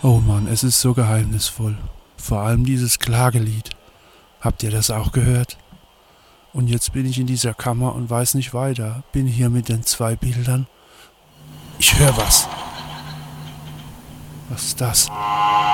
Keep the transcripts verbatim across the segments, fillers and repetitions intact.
Oh Mann, es ist so geheimnisvoll. Vor allem dieses Klagelied. Habt ihr das auch gehört? Und jetzt bin ich in dieser Kammer und weiß nicht weiter. Bin hier mit den zwei Bildern. Ich höre was. Was ist das? Oh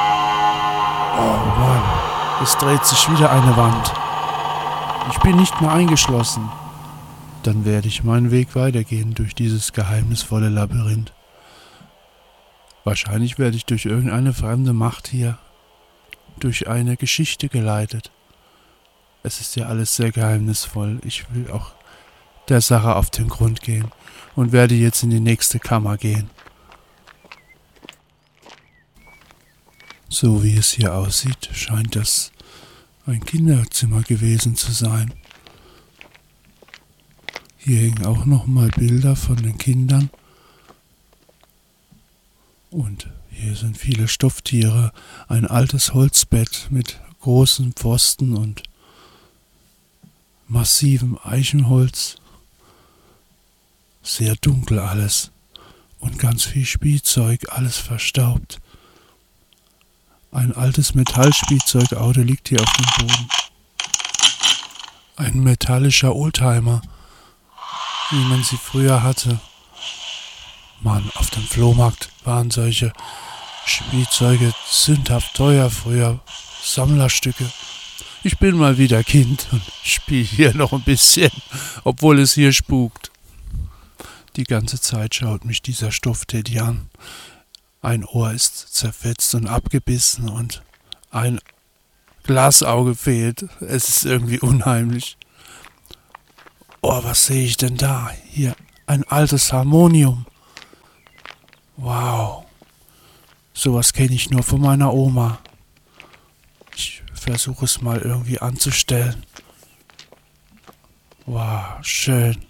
Mann, es dreht sich wieder eine Wand. Ich bin nicht mehr eingeschlossen. Dann werde ich meinen Weg weitergehen durch dieses geheimnisvolle Labyrinth. Wahrscheinlich werde ich durch irgendeine fremde Macht hier, durch eine Geschichte geleitet. Es ist ja alles sehr geheimnisvoll. Ich will auch der Sache auf den Grund gehen und werde jetzt in die nächste Kammer gehen. So wie es hier aussieht, scheint das ein Kinderzimmer gewesen zu sein. Hier hängen auch nochmal Bilder von den Kindern. Und hier sind viele Stofftiere, ein altes Holzbett mit großen Pfosten und massivem Eichenholz. Sehr dunkel alles und ganz viel Spielzeug, alles verstaubt. Ein altes Metallspielzeugauto liegt hier auf dem Boden. Ein metallischer Oldtimer, wie man sie früher hatte. Mann, auf dem Flohmarkt waren solche Spielzeuge sündhaft teuer früher. Sammlerstücke. Ich bin mal wieder Kind und spiele hier noch ein bisschen, obwohl es hier spukt. Die ganze Zeit schaut mich dieser Stoffteddy an. Ein Ohr ist zerfetzt und abgebissen und ein Glasauge fehlt. Es ist irgendwie unheimlich. Oh, was sehe ich denn da? Hier, ein altes Harmonium. Wow. Sowas kenne ich nur von meiner Oma. Ich versuche es mal irgendwie anzustellen. Wow, schön.